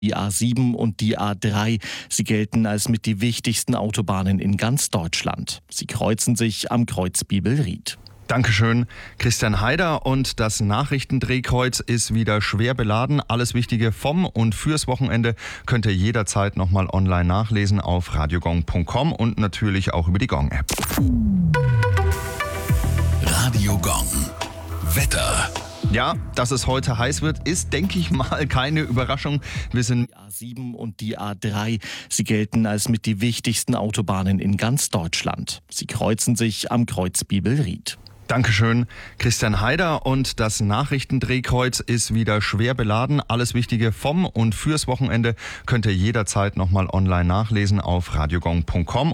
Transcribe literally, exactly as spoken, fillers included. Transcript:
Die A sieben und die A drei, sie gelten als mit die wichtigsten Autobahnen in ganz Deutschland. Sie kreuzen sich am Kreuz Bibelried. Dankeschön, Christian Haider. Und das Nachrichtendrehkreuz ist wieder schwer beladen. Alles Wichtige vom und fürs Wochenende könnt ihr jederzeit nochmal online nachlesen auf radiogong punkt com und natürlich auch über die Gong-App. Radio Gong. Wetter. Ja, dass es heute heiß wird, ist, denke ich mal, keine Überraschung. Wir sind Die A sieben und die A drei, sie gelten als mit die wichtigsten Autobahnen in ganz Deutschland. Sie kreuzen sich am Kreuz Bibelried. Dankeschön, Christian Haider. Und das Nachrichtendrehkreuz ist wieder schwer beladen. Alles Wichtige vom und fürs Wochenende könnt ihr jederzeit nochmal online nachlesen auf radiogong punkt com.